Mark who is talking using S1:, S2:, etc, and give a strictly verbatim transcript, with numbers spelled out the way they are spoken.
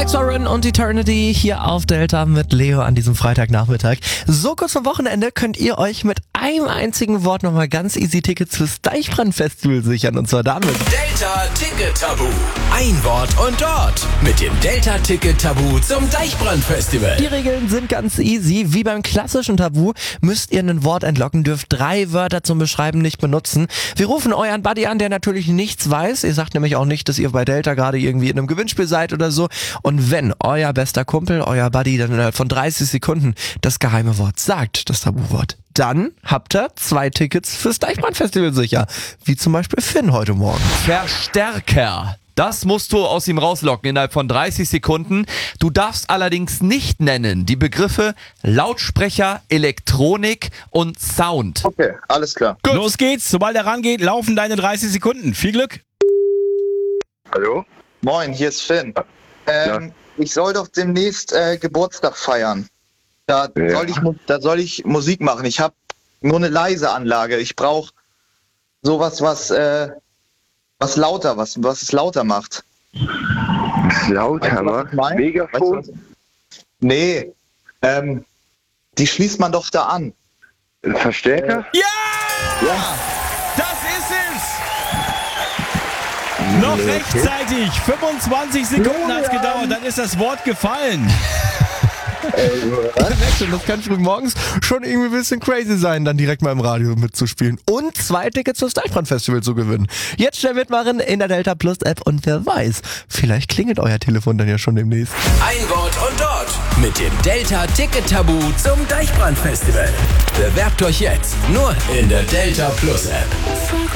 S1: Alex Warren und Eternity hier auf Delta mit Leo an diesem Freitagnachmittag. So kurz vor Wochenende könnt ihr euch mit einem einzigen Wort nochmal ganz easy Tickets fürs Deichbrand-Festival sichern, und zwar damit.
S2: Delta Ticket Tabu. Ein Wort und dort. Mit dem Delta Ticket Tabu zum Deichbrand-Festival.
S1: Die Regeln sind ganz easy. Wie beim klassischen Tabu müsst ihr ein Wort entlocken, dürft drei Wörter zum Beschreiben nicht benutzen. Wir rufen euren Buddy an, der natürlich nichts weiß. Ihr sagt nämlich auch nicht, dass ihr bei Delta gerade irgendwie in einem Gewinnspiel seid oder so. Und wenn euer bester Kumpel, euer Buddy, dann innerhalb von dreißig Sekunden das geheime Wort sagt, das Tabuwort, dann habt ihr zwei Tickets fürs Deichbrand-Festival sicher. Wie zum Beispiel Finn heute Morgen.
S3: Verstärker. Das musst du aus ihm rauslocken innerhalb von dreißig Sekunden. Du darfst allerdings nicht nennen die Begriffe Lautsprecher, Elektronik und Sound.
S4: Okay, alles klar.
S5: Gut. Los geht's. Sobald er rangeht, laufen deine dreißig Sekunden. Viel Glück.
S4: Hallo? Moin, hier ist Finn. Ähm, ja. Ich soll doch demnächst äh, Geburtstag feiern. Da, ja. soll ich, da soll ich Musik machen. Ich habe nur eine leise Anlage. Ich brauche sowas, was, äh, was lauter, was, was es lauter macht.
S6: Lauter macht? Megafon?
S4: Weißt du, nee, ähm, die schließt man doch da an.
S6: Ein Verstärker?
S5: Ja!
S4: Ja!
S5: Das ist es! Noch
S6: Okay.
S5: rechtzeitig. fünfundzwanzig Sekunden hat es gedauert, dann ist das Wort gefallen.
S1: Das kann früh morgens schon irgendwie ein bisschen crazy sein, dann direkt mal im Radio mitzuspielen und zwei Tickets fürs Deichbrand-Festival zu gewinnen. Jetzt schnell mitmachen in der Delta Plus App und wer weiß, vielleicht klingelt euer Telefon dann ja schon demnächst.
S2: Ein Wort und dort. Mit dem Delta Ticket Tabu zum Deichbrand-Festival. Bewerbt euch jetzt nur in der Delta Plus App.